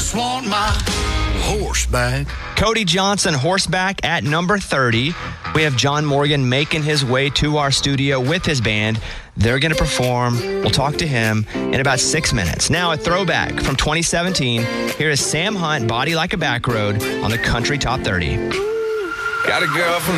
just want my horseback. Cody Johnson, horseback at number 30. We have John Morgan making his way to our studio with his band. They're going to perform. We'll talk to him in about 6 minutes. Now, a throwback from 2017. Here is Sam Hunt, Body Like a Back Road on the Country Top 30. Got a girl from the